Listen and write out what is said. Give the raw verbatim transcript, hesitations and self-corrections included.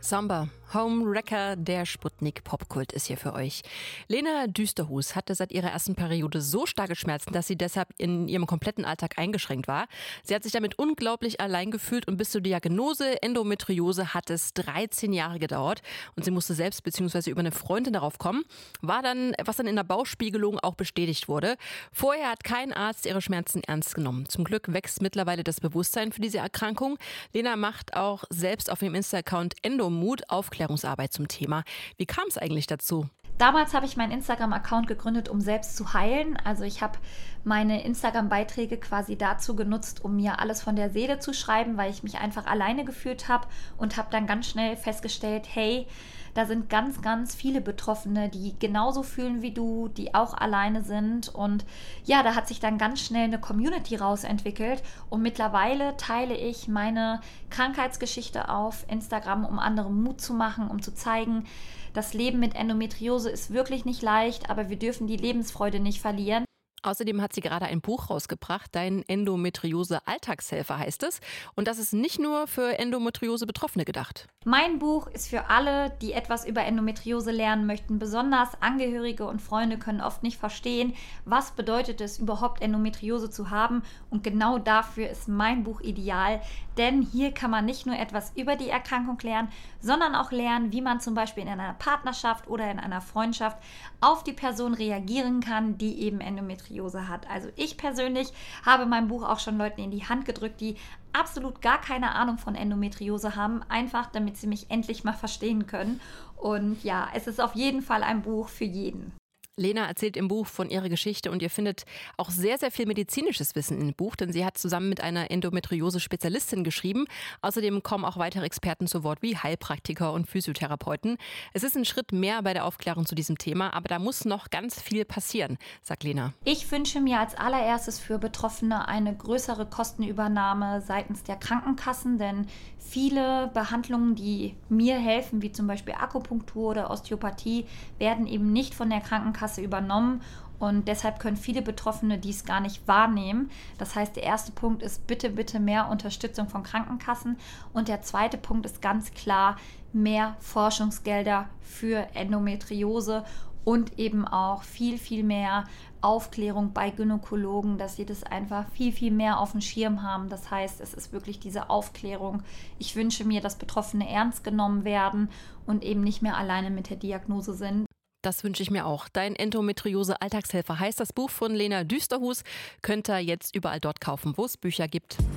Samba, Homewrecker, der Sputnik-Popkult ist hier für euch. Lena Düsterhus hatte seit ihrer ersten Periode so starke Schmerzen, dass sie deshalb in ihrem kompletten Alltag eingeschränkt war. Sie hat sich damit unglaublich allein gefühlt und bis zur Diagnose Endometriose hat es dreizehn Jahre gedauert. Und sie musste selbst bzw. über eine Freundin darauf kommen, war dann, was dann in der Bauchspiegelung auch bestätigt wurde. Vorher hat kein Arzt ihre Schmerzen ernst genommen. Zum Glück wächst mittlerweile das Bewusstsein für diese Erkrankung. Lena macht auch selbst auf ihrem Insta-Account Endomut Aufklärungsarbeit zum Thema. Wie kam es eigentlich dazu? Damals habe ich meinen Instagram-Account gegründet, um selbst zu heilen. Also ich habe meine Instagram-Beiträge quasi dazu genutzt, um mir alles von der Seele zu schreiben, weil ich mich einfach alleine gefühlt habe und habe dann ganz schnell festgestellt, hey, da sind ganz, ganz viele Betroffene, die genauso fühlen wie du, die auch alleine sind. Und ja, da hat sich dann ganz schnell eine Community rausentwickelt. Und mittlerweile teile ich meine Krankheitsgeschichte auf Instagram, um anderen Mut zu machen, um zu zeigen, das Leben mit Endometriose ist wirklich nicht leicht, aber wir dürfen die Lebensfreude nicht verlieren. Außerdem hat sie gerade ein Buch rausgebracht, Dein Endometriose-Alltagshelfer heißt es. Und das ist nicht nur für Endometriose-Betroffene gedacht. Mein Buch ist für alle, die etwas über Endometriose lernen möchten. Besonders Angehörige und Freunde können oft nicht verstehen, was bedeutet es überhaupt, Endometriose zu haben. Und genau dafür ist mein Buch ideal. Denn hier kann man nicht nur etwas über die Erkrankung lernen, sondern auch lernen, wie man zum Beispiel in einer Partnerschaft oder in einer Freundschaft auf die Person reagieren kann, die eben Endometriose hat. Also ich persönlich habe mein Buch auch schon Leuten in die Hand gedrückt, die absolut gar keine Ahnung von Endometriose haben, einfach damit sie mich endlich mal verstehen können. Und ja, es ist auf jeden Fall ein Buch für jeden. Lena erzählt im Buch von ihrer Geschichte und ihr findet auch sehr, sehr viel medizinisches Wissen im Buch, denn sie hat zusammen mit einer Endometriose-Spezialistin geschrieben. Außerdem kommen auch weitere Experten zu Wort wie Heilpraktiker und Physiotherapeuten. Es ist ein Schritt mehr bei der Aufklärung zu diesem Thema, aber da muss noch ganz viel passieren, sagt Lena. Ich wünsche mir als allererstes für Betroffene eine größere Kostenübernahme seitens der Krankenkassen, denn viele Behandlungen, die mir helfen, wie zum Beispiel Akupunktur oder Osteopathie, werden eben nicht von der Krankenkasse übernommen und deshalb können viele Betroffene dies gar nicht wahrnehmen. Das heißt, der erste Punkt ist bitte, bitte mehr Unterstützung von Krankenkassen und der zweite Punkt ist ganz klar mehr Forschungsgelder für Endometriose und eben auch viel, viel mehr Aufklärung bei Gynäkologen, dass sie das einfach viel, viel mehr auf dem Schirm haben. Das heißt, es ist wirklich diese Aufklärung. Ich wünsche mir, dass Betroffene ernst genommen werden und eben nicht mehr alleine mit der Diagnose sind. Das wünsche ich mir auch. Dein Endometriose-Alltagshelfer heißt das Buch von Lena Düsterhus. Könnt ihr jetzt überall dort kaufen, wo es Bücher gibt.